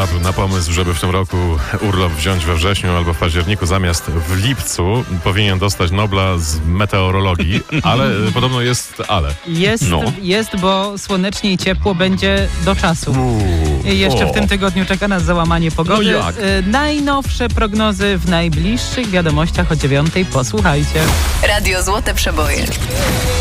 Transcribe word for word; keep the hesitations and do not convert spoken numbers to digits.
wpadł na pomysł, żeby w tym roku urlop wziąć we wrześniu albo w październiku zamiast w lipcu, powinien dostać Nobla z meteorologii, ale podobno jest ale. Jest, no. jest, bo słonecznie i ciepło będzie do czasu. Uuu, I jeszcze o. w tym tygodniu czeka nas załamanie pogody. No jak? Y, najnowsze prognozy w najbliższych wiadomościach o dziewiątej. Posłuchajcie. Radio Złote Przeboje.